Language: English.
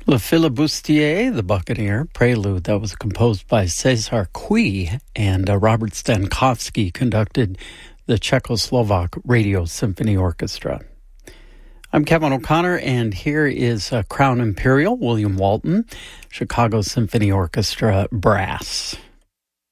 Le Filibustier, the Buccaneer, prelude that was composed by Cesar Cui, and Robert Stankowski conducted the Czechoslovak Radio Symphony Orchestra. I'm Kevin O'Connor, and here is Crown Imperial, William Walton, Chicago Symphony Orchestra Brass.